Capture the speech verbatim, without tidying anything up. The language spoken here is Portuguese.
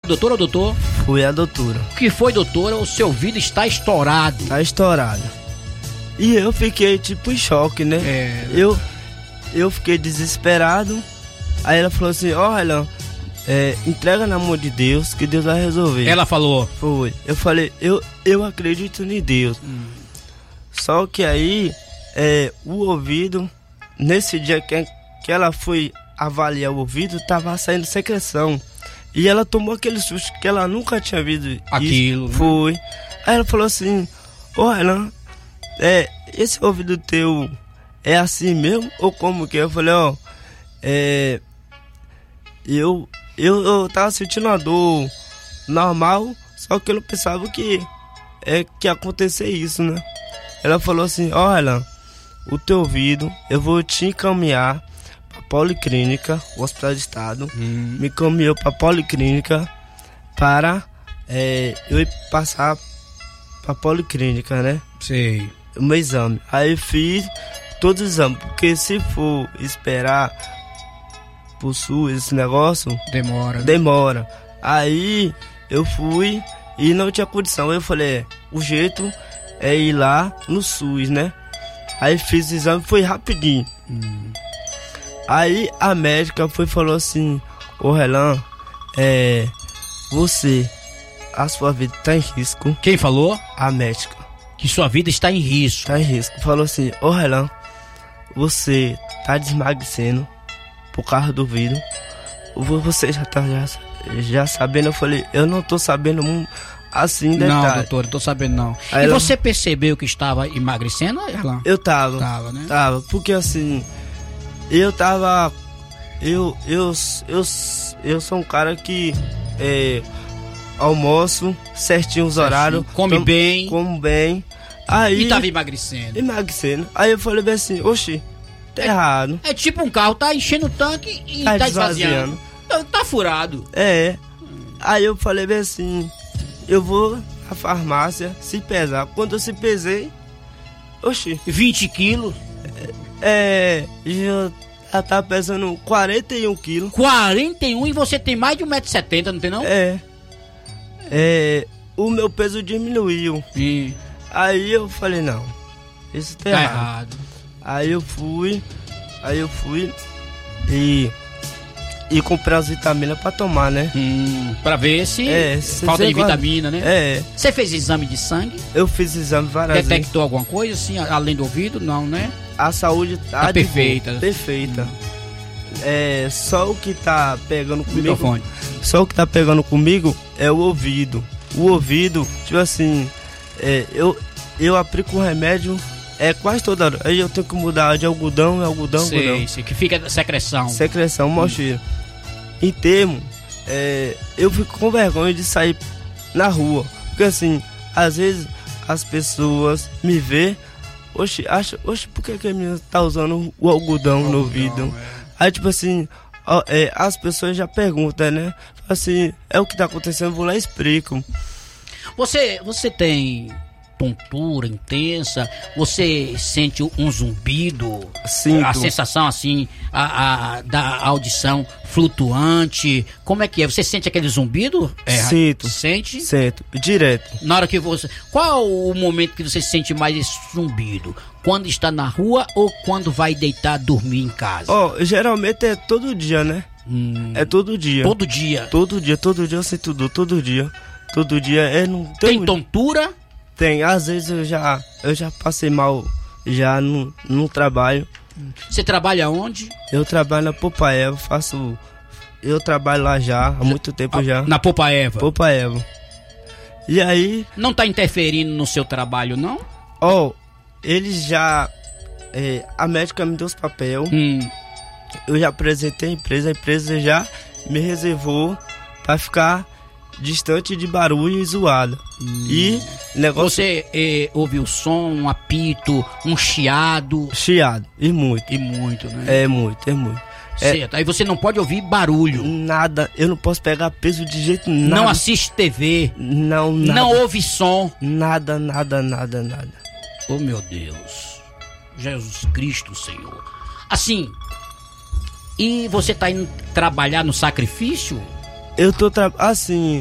doutor ou doutor? Fui a doutora. O que foi, doutora? O seu ouvido está estourado. Tá estourado. E eu fiquei tipo em choque, né? É. Eu, eu fiquei desesperado. Aí ela falou assim, olha, é, entrega na mão de Deus que Deus vai resolver. Ela falou? Foi. Eu falei, eu, eu acredito em Deus. Hum. Só que aí, é, o ouvido, nesse dia que, que ela foi avaliar o ouvido, tava saindo secreção. E ela tomou aquele susto que ela nunca tinha visto aquilo. Isso. Foi. Aí ela falou assim, olha, é, esse ouvido teu é assim mesmo? Ou como que é? Eu falei, ó, é, eu, eu, eu tava sentindo uma dor normal, só que eu não pensava que é que ia acontecer isso, né? Ela falou assim, olha, o teu ouvido, eu vou te encaminhar pra Policlínica, o Hospital de Estado, hum. me encaminhou pra Policlínica para é, eu ir passar pra Policlínica, né? Sei. O meu exame. Aí fiz todos os exames, porque se for esperar pro SUS esse negócio, demora. Demora. Aí eu fui e não tinha condição. Eu falei, o jeito é ir lá no SUS, né? Aí fiz o exame, foi rapidinho. Hum. Aí a médica foi e falou assim, ô Relan, é, você, a sua vida tá em risco. Quem falou? A médica. Que sua vida está em risco. Tá em risco. Falou assim, ô Relan, você tá desmagrecendo por causa do ouvido. Você já tá já, já sabendo? Eu falei, eu não tô sabendo assim, detalhe. Não, doutor, não tô sabendo não. Aí e ela... você percebeu que estava emagrecendo, Relan? Eu tava. Tava, né? Tava, porque assim, eu tava, eu, eu, eu, eu sou um cara que é, almoço certinho os certinho. horários. Come tomo, bem. Como bem. Aí, e tava emagrecendo. Emagrecendo. Aí eu falei bem assim, oxi, tá é, errado. É tipo um carro, tá enchendo o tanque e tá, tá esvaziando. Tá, tá furado. É. Aí eu falei bem assim, eu vou à farmácia se pesar. Quando eu se pesei, oxi. vinte quilos? É, já, já tá pesando quarenta e um quilos. quarenta e um e você tem mais de um metro e setenta, não tem não? É. É, o meu peso diminuiu. Sim. Aí eu falei, não, isso tá, tá errado. errado. Aí eu fui, aí eu fui e, e comprei as vitaminas pra tomar, né? Hum, pra ver se, é, se falta de guarda... vitamina, né? É. Você fez exame de sangue? Eu fiz exame várias vezes. Detectou alguma coisa, assim, além do ouvido? Não, né? A saúde tá, tá perfeita. Boa, perfeita. Hum. É, só o que tá pegando comigo... Microfone. Só o que tá pegando comigo é o ouvido. O ouvido, tipo assim... É, eu, eu aplico o remédio é, quase toda hora. Aí eu tenho que mudar de algodão, algodão, sei, algodão. Sei, que fica secreção. Secreção, mochila. Hum. Em termo, é, eu fico com vergonha de sair na rua. Porque assim, às vezes as pessoas me vê, oxe, acha, oxe, por que, que a menina tá usando o algodão o no ouvido? É. Aí tipo assim, ó, é, as pessoas já perguntam, né? Assim, é o que tá acontecendo, eu vou lá e explico. Você, você tem tontura intensa? Você sente um zumbido? Sinto. A sensação assim, a, a, da audição flutuante? Como é que é? Você sente aquele zumbido? É, Sinto. Sente? Sinto, direto. Na hora que você... Qual o momento que você sente mais esse zumbido? Quando está na rua ou quando vai deitar dormir em casa? Ó, oh, geralmente é todo dia, né? Hum, é todo dia. Todo dia? Todo dia, todo dia eu sinto dor, todo dia. Todo dia é não tem. Tem tontura? Tem, às vezes eu já eu já passei mal já no, no trabalho. Você trabalha onde? Eu trabalho na Popaeva, faço eu trabalho lá já há muito tempo a, já. Na Popaeva? Popaeva. E aí não tá interferindo no seu trabalho, não? Ó, oh, eles já é, a médica me deu os papel. Hum. Eu já apresentei a empresa, a empresa já me reservou para ficar distante de barulho e zoada. Hum. E negócio... Você eh, ouviu som, um apito, um chiado? Chiado, e muito. E muito, né? É muito, é muito. Certo, é... aí você não pode ouvir barulho. Nada, eu não posso pegar peso de jeito nenhum. Não assiste T V. Não, nada. Não ouve som. Nada, nada, nada, nada. Oh, meu Deus. Jesus Cristo, Senhor. Assim, e você tá indo trabalhar no sacrifício? Eu tô trabalhando, assim...